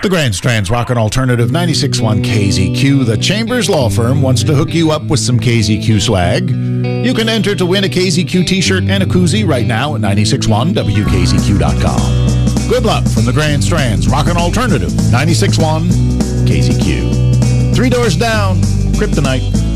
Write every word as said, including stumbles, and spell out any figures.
The Grand Strand's Rockin' Alternative ninety-six point one K Z Q. The Chambers Law Firm wants to hook you up with some K Z Q swag. You can enter to win a K Z Q t-shirt and a koozie right now at nine six one W K Z Q dot com. Good luck from the Grand Strand's Rockin' Alternative ninety-six point one K Z Q. Three doors down, Kryptonite.